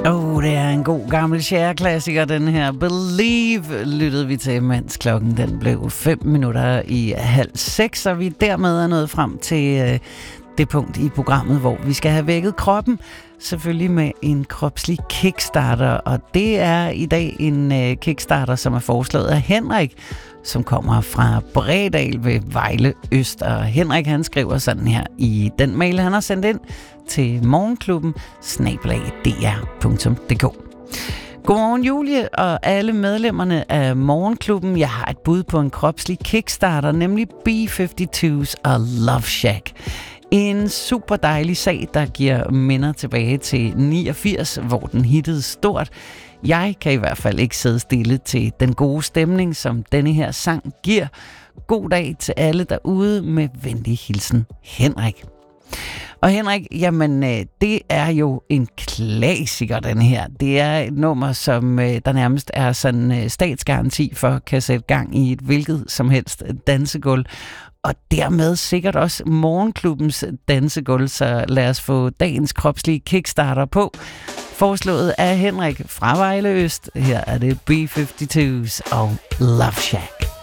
Det er en god gammel Cher-klassiker, den her. Believe lyttede vi til, mens klokken den blev 5:05, og vi dermed er nået frem til det punkt i programmet, hvor vi skal have vækket kroppen, selvfølgelig med en kropslig kickstarter, og det er i dag en kickstarter, som er foreslået af Henrik, som kommer fra Bredal ved Vejle Øst, og Henrik han skriver sådan her i den mail, han har sendt ind til morgenklubben@dr.dk. Godmorgen Julie og alle medlemmerne af Morgenklubben. Jeg har et bud på en kropslig kickstarter, nemlig B-52's og Love Shack. En super dejlig sag, der giver minder tilbage til 89, hvor den hittede stort. Jeg kan i hvert fald ikke sidde stille til den gode stemning, som denne her sang giver. God dag til alle derude, med venlig hilsen, Henrik. Og Henrik, jamen det er jo en klassiker, den her. Det er et nummer, som der nærmest er sådan statsgaranti for kan sætte gang i et hvilket som helst dansegulv. Og dermed sikkert også Morgenklubbens dansegulv, så lad os få dagens kropslige kickstarter på. Foreslået af Henrik fra Vejle Øst. Her er det B-52's og Love Shack.